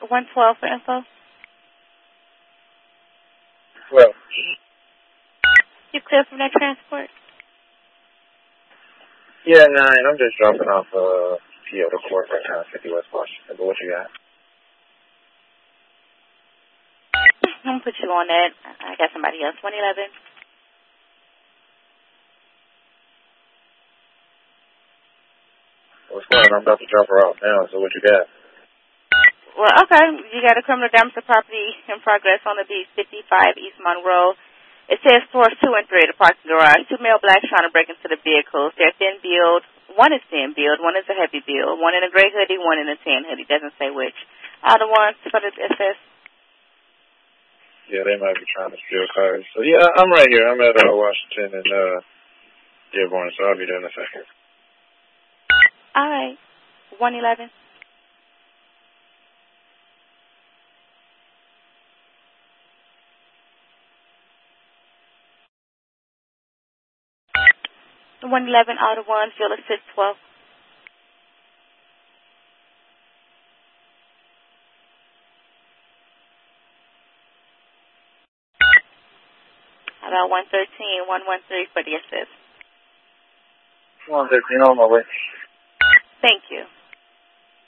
112 for info. Well, You clear from that transport? yeah, 9. I'm just dropping off PO to court right now, 50 West Washington. But what you got? I'm going to put you on that. I got somebody else. 111. What's going on? I'm about to drop her off now, so what you got? Well, okay. You got a criminal damage to property in progress on the beach, 55 East Monroe. It says floors 2 and 3 at the parking garage. 2 male blacks trying to break into the vehicles. They're thin build. One is thin build. One is a heavy build. One in a gray hoodie. One in a tan hoodie. Doesn't say which. Other ones for the SS. Yeah, they might be trying to steal cars. So, yeah, I'm right here. I'm at Washington and Dearborn, so I'll be there in a second. All right. 111. The 111 Auto 1, Villa 612. About 113, 113 for the assist. 113 on my way. Thank you.